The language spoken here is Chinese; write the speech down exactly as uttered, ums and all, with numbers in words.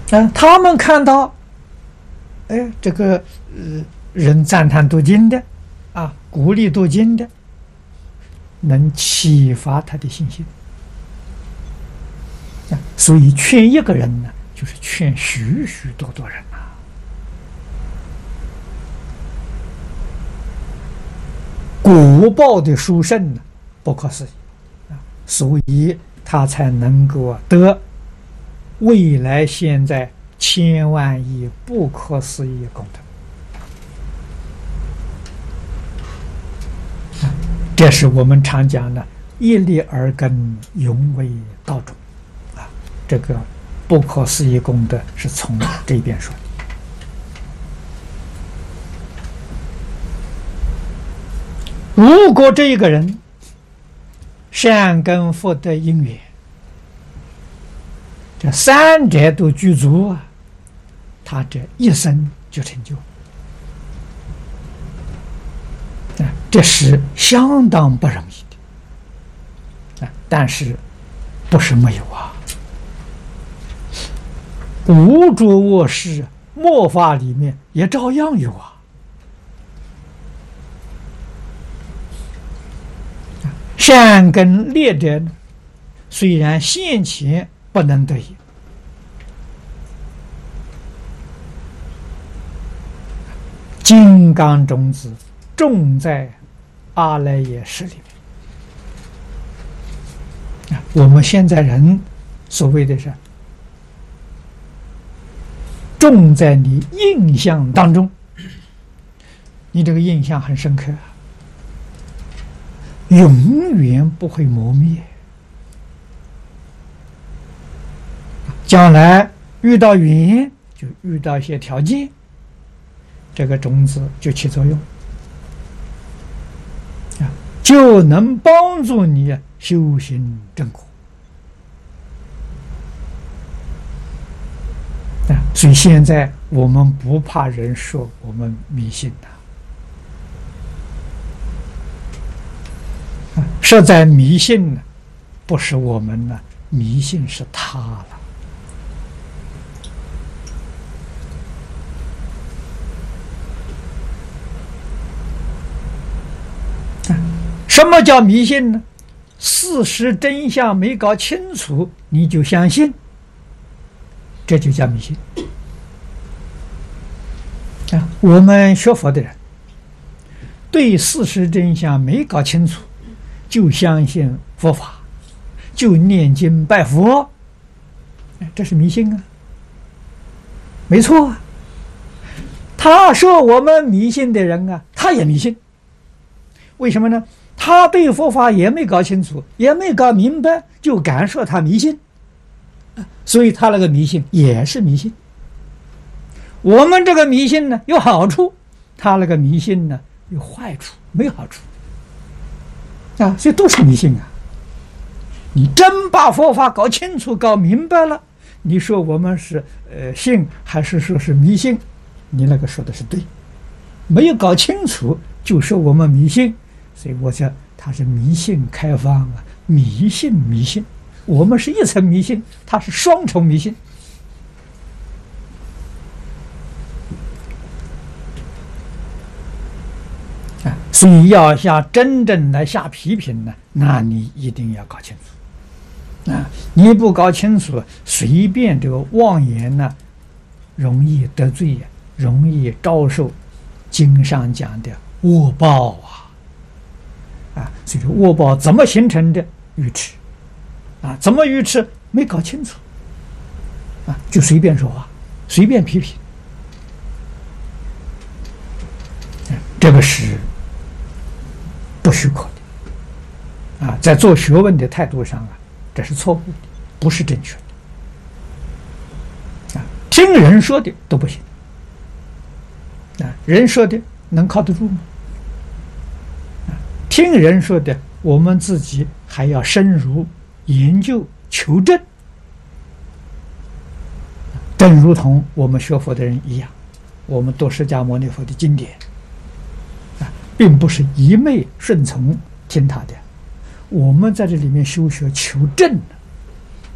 啊，他们看到，哎，这个呃人赞叹读经的，啊，鼓励读经的，能启发他的信心。啊，所以劝一个人呢，就是劝许许多多人呐。果报的殊胜呢，不可思议啊，所以他才能够得未来现在千万亿不可思议功德。啊，这是我们常讲的一粒耳根，永为道种。啊，这个不可思议功德是从这边说的。如果这个人善根福德因缘，这三者都具足啊，他这一生就成就。啊，这是相当不容易的啊！但是不是没有啊？无着卧室末法里面也照样有啊。善根劣者呢，虽然现前不能得也，金刚种子种在阿赖耶识里面。我们现在人所谓的是种在你印象当中，你这个印象很深刻，永远不会磨灭。将来遇到缘，就遇到一些条件，这个种子就起作用，啊，就能帮助你修行正果。啊，所以现在我们不怕人说我们迷信的，啊，实在迷信呢，不是我们呢，迷信是他了。什么叫迷信呢？事实真相没搞清楚，你就相信，这就叫迷信。啊，我们学佛的人，对事实真相没搞清楚，就相信佛法，就念经拜佛，这是迷信啊，没错啊。他说我们迷信的人啊，他也迷信，为什么呢？他对佛法也没搞清楚，也没搞明白，就敢说他迷信，所以他那个迷信也是迷信。我们这个迷信呢有好处，他那个迷信呢有坏处，没好处啊，所以都是迷信啊。你真把佛法搞清楚、搞明白了，你说我们是呃信还是说是迷信？你那个说的是对，没有搞清楚就说我们迷信。所以我讲他是迷信开放啊，迷信迷信，我们是一层迷信，他是双重迷信。啊，所以要下真正来下批评呢，那你一定要搞清楚啊！你不搞清楚，随便这个妄言呢，容易得罪，容易遭受经上讲的恶报啊。啊，所以说恶报怎么形成的？愚痴啊，怎么愚痴？没搞清楚啊，就随便说话，随便批评，啊，这个是不许可的啊，在做学问的态度上啊，这是错误的，不是正确的啊。听人说的都不行啊，人说的能靠得住吗？听人说的，我们自己还要深入研究求证，正如同我们学佛的人一样，我们读释迦牟尼佛的经典啊，并不是一昧顺从听他的，我们在这里面修学求证。